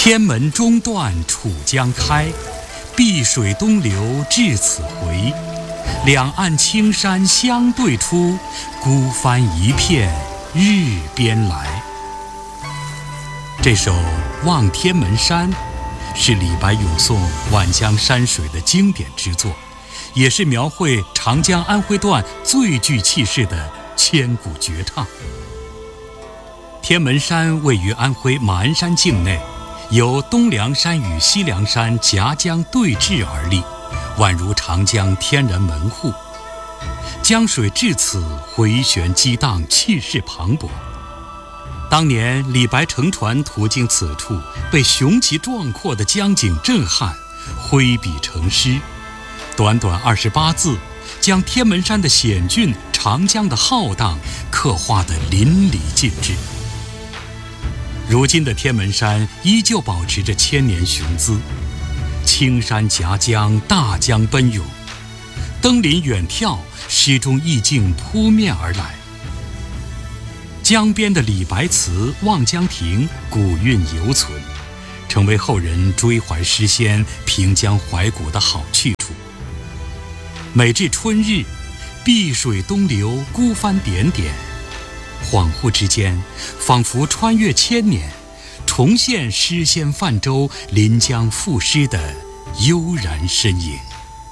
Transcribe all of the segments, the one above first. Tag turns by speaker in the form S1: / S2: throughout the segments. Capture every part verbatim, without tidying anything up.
S1: 天门中断楚江开，碧水东流至此回。两岸青山相对出，孤帆一片日边来。这首《望天门山》是李白咏颂皖江山水的经典之作，也是描绘长江安徽段最具气势的千古绝唱。天门山位于安徽马鞍山境内，由东梁山与西梁山夹江对峙而立，宛如长江天然门户。江水至此回旋激荡，气势磅礴。当年李白乘船途经此处，被雄奇壮阔的江景震撼，挥笔成诗，短短二十八字，将天门山的险峻、长江的浩荡刻画得淋漓尽致。如今的天门山依旧保持着千年雄姿，青山夹江，大江奔涌，登临远眺，诗中意境扑面而来。江边的李白词《望江亭》古韵犹存，成为后人追怀诗仙、平江怀古的好去处。每至春日，碧水东流，孤帆点点，恍惚之间，仿佛穿越千年，重现诗仙泛舟临江赋诗的悠然身影。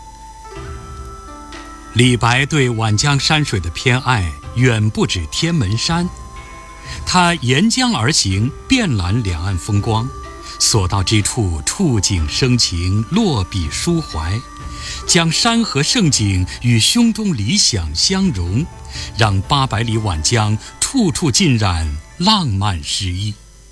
S1: 李白对皖江山水的偏爱远不止天门山，他沿江而行，遍览两岸风光，所到之处触景生情，落笔抒怀，将山河盛景与胸中理想相融，让八百里皖江处处浸染浪漫诗意。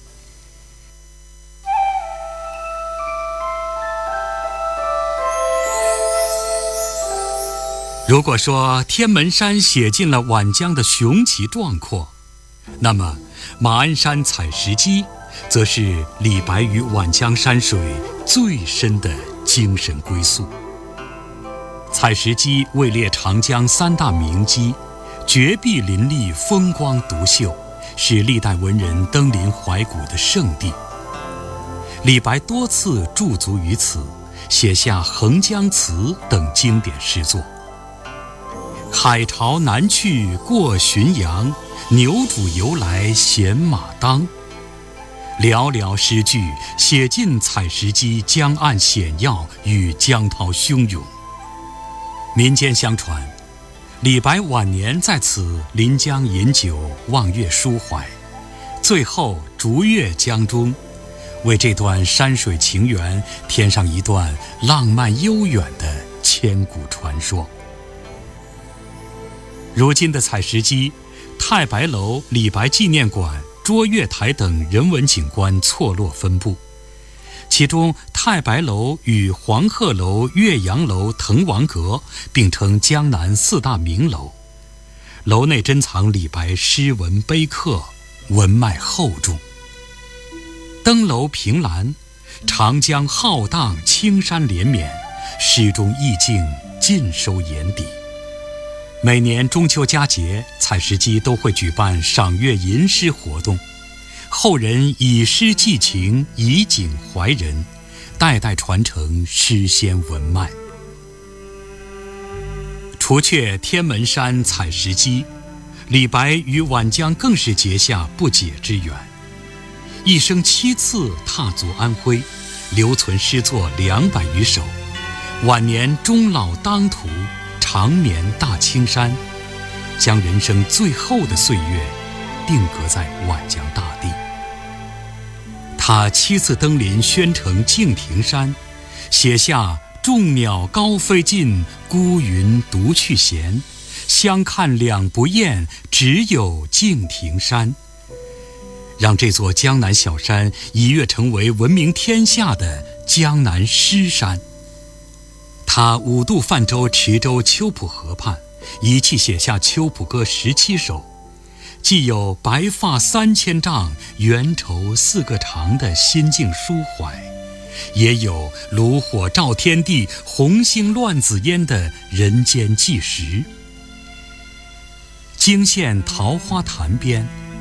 S1: 如果说天门山写尽了皖江的雄奇壮阔，那么马鞍山采石矶则是李白与皖江山水最深的精神归宿。采石矶位列长江三大名矶，绝壁林立，风光独秀，是历代文人登临怀古的圣地。李白多次驻足于此，写下《横江词》等经典诗作。海潮南去过浔阳，牛渚由来衔马当。寥寥诗句写尽采石矶江岸险要与江涛汹涌。民间相传，李白晚年在此临江饮酒，望月抒怀，最后逐月江中，为这段山水情缘添上一段浪漫悠远的千古传说。如今的采石矶、太白楼、李白纪念馆、捉月台等人文景观错落分布，其中太白楼与黄鹤楼、岳阳楼、滕王阁并称江南四大名楼，楼内珍藏李白诗文碑刻，文脉厚重。登楼凭栏，长江浩荡，青山连绵，诗中意境尽收眼底。每年中秋佳节，采石矶都会举办赏月吟诗活动，后人以诗寄情，以景怀人，代代传承诗仙文脉。除却天门山、采石矶，李白与皖江更是结下不解之缘。一生七次踏足安徽，留存诗作两百余首，晚年终老当涂，长眠大青山，将人生最后的岁月定格在皖江大地。他七次登临宣城敬亭山，写下众鸟高飞尽，孤云独去闲，相看两不厌，只有敬亭山，让这座江南小山一跃成为闻名天下的江南诗山。他五度泛舟池州秋浦河畔，一气写下《秋浦歌》十七首，既有白发三千丈，缘愁四个长的心境抒怀，也有炉火照天地，红星乱紫烟的人间纪实。惊现桃花潭边，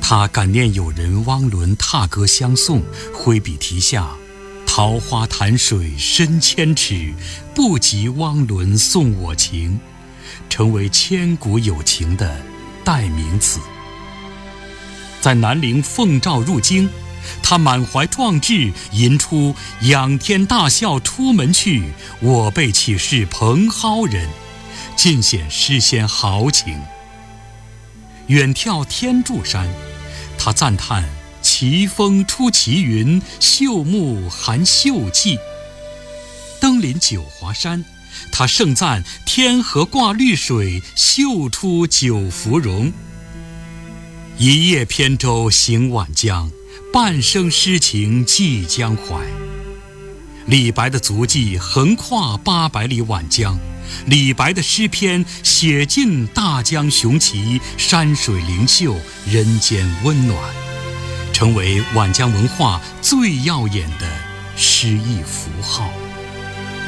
S1: 他感念友人汪伦踏歌相送，挥笔题下桃花潭水深千尺，不及汪伦送我情，成为千古有情的代名词。在南陵奉诏入京，他满怀壮志，吟出仰天大笑出门去，我辈岂是蓬蒿人，尽显诗仙豪情。远眺天柱山，他赞叹奇峰出奇云，秀木含秀气。登临九华山，他盛赞天河挂绿水，秀出九芙蓉。一叶扁舟行晚江，半生诗情寄江淮。李白的足迹横跨八百里晚江，李白的诗篇写尽大江雄奇，山水灵秀，人间温暖，成为晚江文化最耀眼的诗意符号。